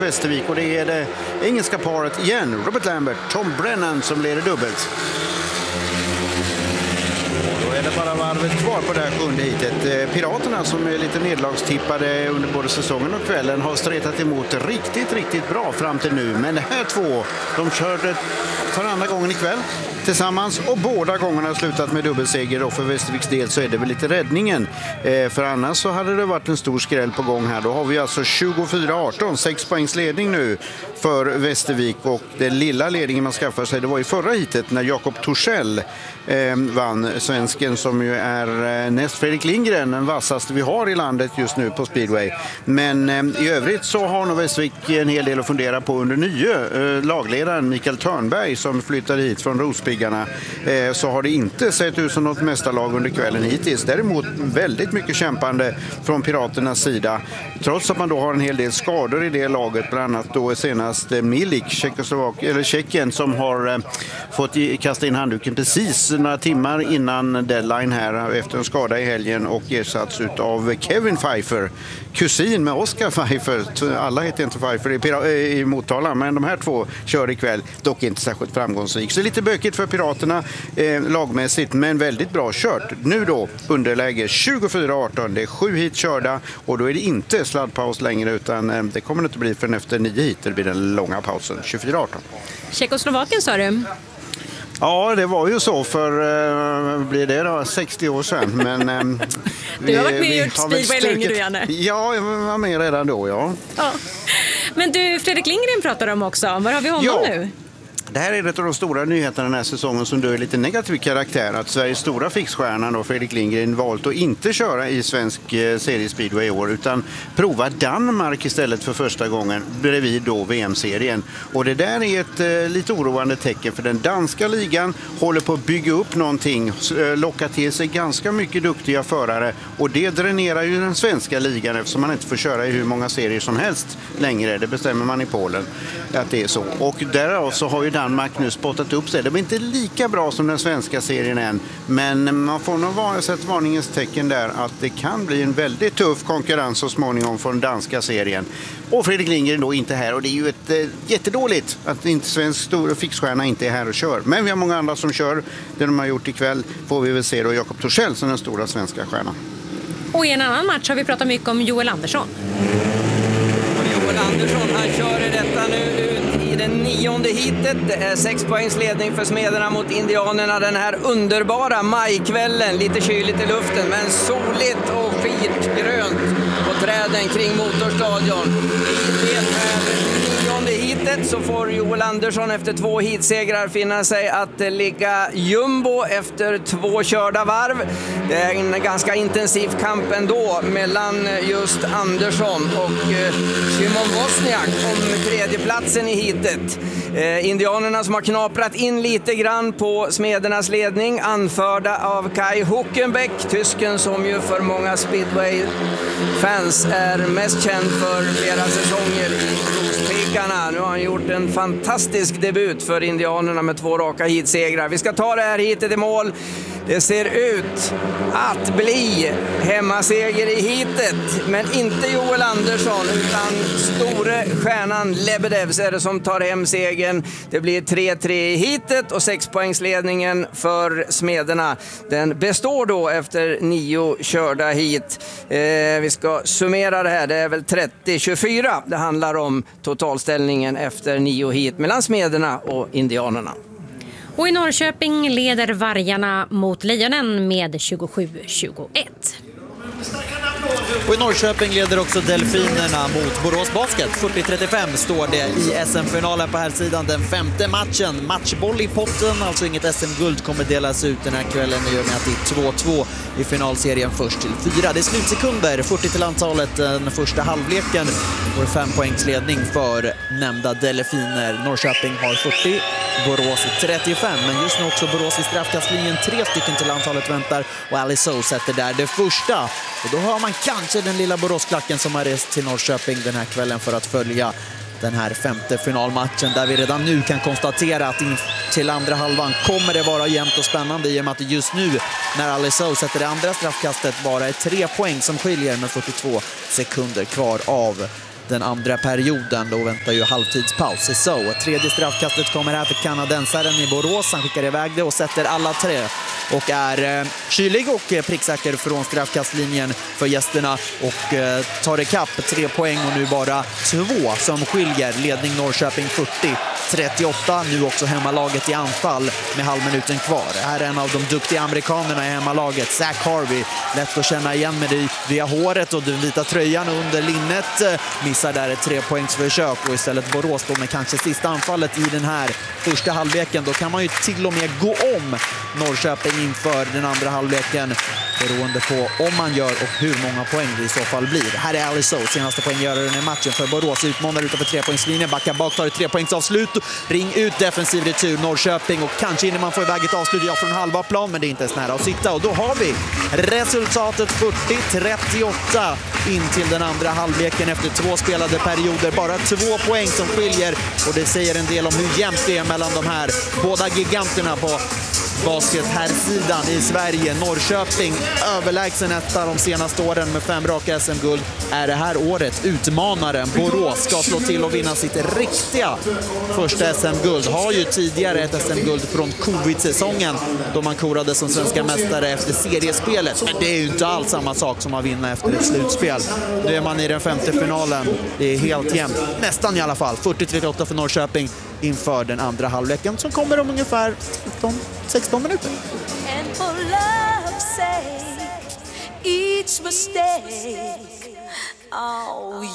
Västervik, och det är det engelska paret igen, Robert Lambert, Tom Brennan, som leder dubbelt. Då är det bara varvet kvar på det här sjunde hitet. Piraterna, som är lite nedlagstippade under både säsongen och kvällen, har stretat emot riktigt bra fram till nu. Men det här två, de körde för andra gången ikväll tillsammans, och båda gångerna har slutat med dubbelseger, och för Västerviks del så är det väl lite räddningen. För annars så hade det varit en stor skräll på gång här. Då har vi alltså 24-18, 6 poängs ledning nu för Västervik, och den lilla ledningen man skaffar sig, det var i förra hitet när Jakob Torssell vann, svensken som ju är näst Fredrik Lindgren, den vassaste vi har i landet just nu på speedway. Men i övrigt så har nog Västervik en hel del att fundera på under nye lagledaren Mikael Törnberg, som flyttade hit från Rospiggarna. Så har det inte sett ut som något mästarlag under kvällen hittills. Däremot väldigt mycket kämpande från Piraternas sida, trots att man då har en hel del skador i det laget, bland annat då senast Milik, Tjeckien, som har fått kasta in handduken precis några timmar innan deadline här efter en skada i helgen, och ersatts av Kevin Pfeiffer, kusin med Oscar Pfeiffer. Alla heter inte Pfeiffer i Motala, men de här två kör ikväll, dock inte särskilt framgångsrik. Så lite bökigt för Piraterna lagmässigt, men väldigt bra kört. Nu då underläge 24-18, det är 7 hit körda, och då är det inte sladdpaus längre, utan det kommer det inte bli förrän efter 9 hit. Det blir den långa pausen, 24-18. Tjeckoslovakien sa du? Ja, det var ju så för blir det då 60 år sedan. Men, du har varit med i speedway länge du, Janne. Ja, jag var med redan då, ja. Men du, Fredrik Lindgren pratar om också. Var har vi honom nu? Det här är ett av de stora nyheterna den här säsongen som är lite negativ karaktär. Att Sveriges stora fixstjärna då, Fredrik Lindgren, valt att inte köra i svensk seriespeedway i år, utan prova Danmark istället för första gången bredvid då VM-serien. Och det där är ett lite oroande tecken, för den danska ligan håller på att bygga upp någonting, locka till sig ganska mycket duktiga förare, och det dränerar ju den svenska ligan eftersom man inte får köra i hur många serier som helst längre. Det bestämmer man i Polen att det är så. Och därav så har ju Danmark nu spottat upp sig. Det var inte lika bra som den svenska serien än, men man får nog sett varningens tecken där att det kan bli en väldigt tuff konkurrens så småningom från danska serien. Och Fredrik Lindgren då inte här, och det är ju ett jättedåligt att inte svensk stora fixstjärna inte är här och kör. Men vi har många andra som kör. Det de har gjort ikväll får vi väl se då Jakob Torssell som den stora svenska stjärnan. Och i en annan match har vi pratat mycket om Joel Andersson. Joel Andersson, han kör i detta nu ut i den 9:e hitet. Det är 6 poängs ledning för Smederna mot Indianerna den här underbara majkvällen. Lite kyligt i luften, men soligt och skitgrönt på träden kring Motorstadion. I det här 9:e hitet så får Joel Andersson efter 2 hitsegrar finna sig att ligga jumbo efter 2 körda varv. Det är en ganska intensiv kamp ändå mellan just Andersson och Szymon Wozniak om tredjeplatsen i hitet. Indianerna som har knaprat in lite grann på Smedernas ledning, anförda av Kai Huckenbeck, tysken som ju för många speedway-fans är mest känd för flera säsonger i Rospiggarna. Nu har han gjort en fantastisk debut för Indianerna med 2 raka hitsegrar. Vi ska ta det här hitet i mål. Det ser ut att bli hemmaseger i hitet, men inte Joel Andersson utan store stjärnan Lebedevs är det som tar hem segern. Det blir 3-3 i hitet och 6-poängsledningen för Smederna. Den består då efter 9 körda hit. Vi ska summera det här. Det är väl 30-24 det handlar om totalställningen efter 9 hit mellan Smederna och Indianerna. Och i Norrköping leder Vargarna mot Lejonen med 27-21. Och i Norrköping leder också Delfinerna mot Borås Basket. 40-35 står det i SM-finalen på här sidan. Den 5:e matchen. Matchboll i potten, alltså inget SM-guld kommer delas ut den här kvällen i och med att det är 2-2 i finalserien först till 4. Det är slutsekunder, 40 till antalet den första halvleken. Och 5 poängs ledning för nämnda Delfiner. Norrköping har 40, Borås 35. Men just nu också Borås i straffkastlinjen. 3 stycken till antalet väntar och Alice sätter där det första. Och då har man kanske den lilla Boråsklacken som har rest till Norrköping den här kvällen för att följa den här 5:e finalmatchen, där vi redan nu kan konstatera att till andra halvan kommer det vara jämnt och spännande, i och med att det just nu när Alice sätter det andra straffkastet bara är 3 poäng som skiljer med 42 sekunder kvar av den andra perioden. Då väntar ju halvtidspaus. Så, tredje straffkastet kommer här för kanadensaren i Borås. Han skickar iväg det och sätter alla tre. Och är kylig och pricksäker från straffkastlinjen för gästerna. Och tar ikapp 3 poäng och nu bara 2 som skiljer. Ledning Norrköping 40-38. Nu också hemmalaget i anfall med halvminuten kvar. Här är en av de duktiga amerikanerna i hemmalaget, Zach Harvey. Lätt att känna igen med det via håret och den vita tröjan under linnet. Missar där ett 3-poängsförsök och istället Borås då med kanske sista anfallet i den här första halvleken. Då kan man ju till och med gå om Norrköping inför den andra halvleken beroende på om man gör och hur många poäng det i så fall blir. Här är Aliso, senaste poänggöraren i matchen för Borås. Utmanar utanför 3-poängslinjen, backar bak, tar ett 3-poängsavslut. Ring ut defensiv retur Norrköping och kanske innan man får iväg ett avslut från halva plan, men det är inte ens nära att sitta. Och då har vi resultatet 40-38 in till den andra halvleken efter 2 spelade perioder. Bara 2 poäng som skiljer och det säger en del om hur jämnt det är mellan de här båda giganterna på basket här sidan i Sverige. Norrköping överlägsen etta de senaste åren med 5 raka SM-guld. Är det här året utmanaren Borås ska slå till och vinna sitt riktiga första SM-guld. Har ju tidigare ett SM-guld från covid-säsongen då man korade som svenska mästare efter seriespelet. Men det är ju inte alls samma sak som att vinna efter ett slutspel. Nu är man i den 5:e finalen. Det är helt jämnt. Nästan i alla fall. 40-38 för Norrköping inför den andra halvleken som kommer om ungefär 16 minuter. And for love's sake, each mistake, oh